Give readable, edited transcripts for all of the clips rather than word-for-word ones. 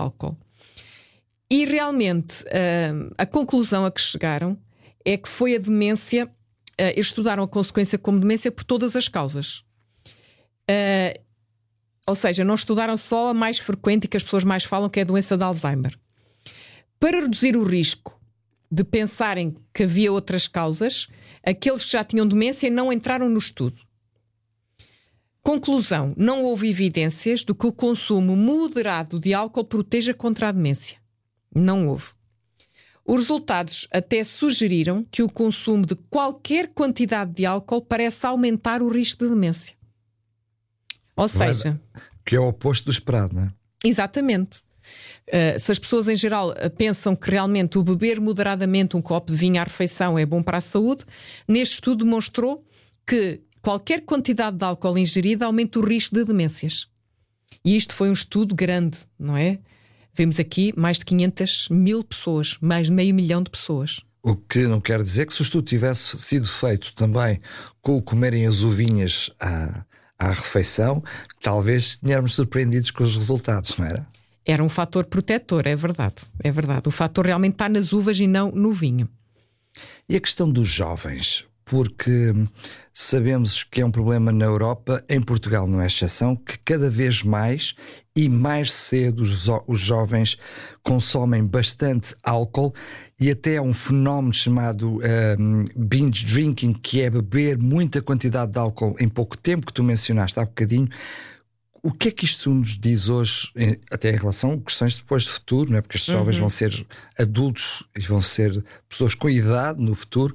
álcool. E realmente a conclusão a que chegaram é que foi a demência. Eles estudaram a consequência como demência por todas as causas. Ou seja, não estudaram só a mais frequente e que as pessoas mais falam, que é a doença de Alzheimer. Para reduzir o risco de pensarem que havia outras causas, aqueles que já tinham demência não entraram no estudo. Conclusão: não houve evidências de que o consumo moderado de álcool proteja contra a demência. Não houve. Os resultados até sugeriram que o consumo de qualquer quantidade de álcool parece aumentar o risco de demência. Ou seja... Que é o oposto do esperado, não é? Exatamente. Se as pessoas em geral pensam que realmente o beber moderadamente um copo de vinho à refeição é bom para a saúde, neste estudo demonstrou que qualquer quantidade de álcool ingerida aumenta o risco de demências. E isto foi um estudo grande, não é? Vemos aqui mais de 500.000 pessoas, mais de 500 mil de pessoas. O que não quer dizer que se o estudo tivesse sido feito também com o comerem as uvinhas à refeição, talvez tenhamos surpreendidos com os resultados, não era? Era um fator protetor, é verdade. É verdade. O fator realmente está nas uvas e não no vinho. E a questão dos jovens? Porque sabemos que é um problema na Europa, em Portugal não é exceção, que cada vez mais e mais cedo os jovens consomem bastante álcool e até há um fenómeno chamado binge drinking, que é beber muita quantidade de álcool em pouco tempo, que tu mencionaste há bocadinho. O que é que isto nos diz hoje, até em relação a questões depois de futuro, não é? Porque estes jovens vão ser adultos e vão ser pessoas com idade no futuro.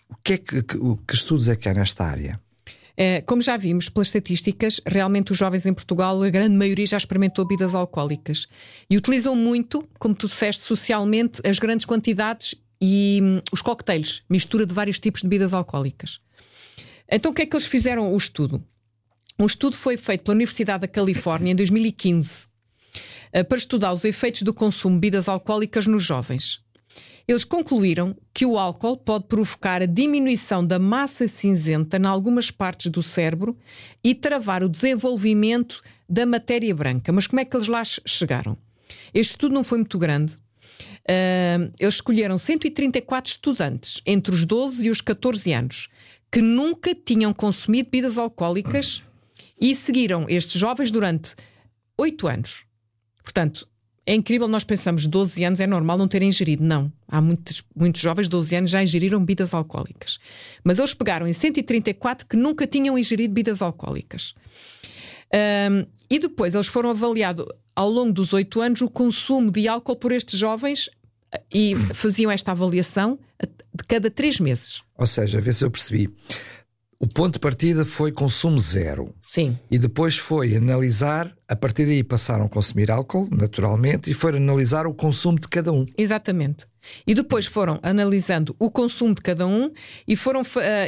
Que estudos é que há nesta área? Como já vimos pelas estatísticas, realmente os jovens em Portugal, a grande maioria já experimentou bebidas alcoólicas e utilizam muito, como tu disseste, socialmente, as grandes quantidades e os cocktails, mistura de vários tipos de bebidas alcoólicas. Então o que é que eles fizeram o estudo? Um estudo foi feito pela Universidade da Califórnia em 2015 para estudar os efeitos do consumo de bebidas alcoólicas nos jovens. Eles concluíram que o álcool pode provocar a diminuição da massa cinzenta em algumas partes do cérebro e travar o desenvolvimento da matéria branca. Mas como é que eles lá chegaram? Este estudo não foi muito grande. Eles escolheram 134 estudantes entre os 12 e os 14 anos que nunca tinham consumido bebidas alcoólicas e seguiram estes jovens durante 8 anos. Portanto, é incrível, nós pensamos 12 anos é normal não terem ingerido. Não, há muitos jovens de 12 anos já ingeriram bebidas alcoólicas. Mas eles pegaram em 134 que nunca tinham ingerido bebidas alcoólicas. E depois eles foram avaliados ao longo dos 8 anos o consumo de álcool por estes jovens e faziam esta avaliação de cada 3 meses. Ou seja, a ver se eu percebi. O ponto de partida foi consumo zero. Sim. E depois foi analisar, a partir daí passaram a consumir álcool, naturalmente, e foram analisar o consumo de cada um. Exatamente. E depois foram analisando o consumo de cada um e foram...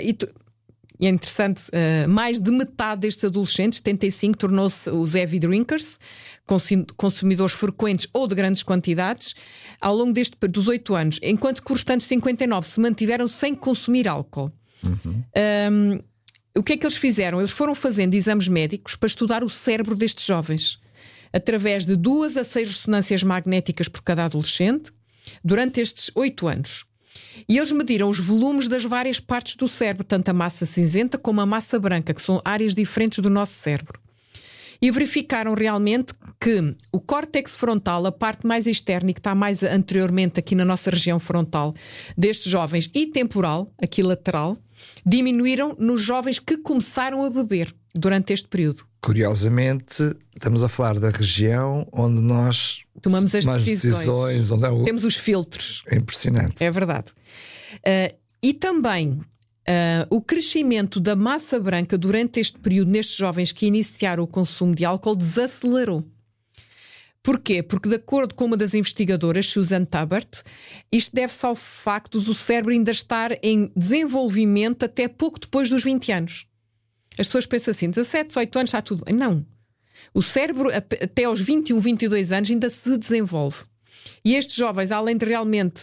E é interessante, mais de metade destes adolescentes, 75, tornou-se os heavy drinkers, consumidores frequentes ou de grandes quantidades, ao longo dos 8 anos, enquanto que os restantes 59 se mantiveram sem consumir álcool. O que é que eles fizeram? Eles foram fazendo exames médicos para estudar o cérebro destes jovens, através de 2 a 6 ressonâncias magnéticas por cada adolescente, durante estes 8 anos. E eles mediram os volumes das várias partes do cérebro, tanto a massa cinzenta como a massa branca, que são áreas diferentes do nosso cérebro. E verificaram realmente que o córtex frontal, a parte mais externa e que está mais anteriormente aqui na nossa região frontal destes jovens, e temporal, aqui lateral, diminuíram nos jovens que começaram a beber durante este período. Curiosamente, estamos a falar da região onde nós tomamos as decisões onde temos os filtros. É impressionante. É verdade. E também o crescimento da massa branca durante este período, nestes jovens que iniciaram o consumo de álcool, desacelerou. Porquê? Porque, de acordo com uma das investigadoras, Susan Tabert, isto deve-se ao facto do cérebro ainda estar em desenvolvimento até pouco depois dos 20 anos. As pessoas pensam assim, 17, 18 anos está tudo bem. Não. O cérebro, até aos 21, 22 anos, ainda se desenvolve. E estes jovens, além de realmente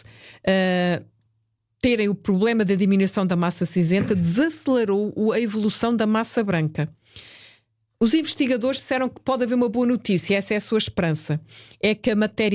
terem o problema da diminuição da massa cinzenta, desacelerou a evolução da massa branca. Os investigadores disseram que pode haver uma boa notícia, essa é a sua esperança. É que a matéria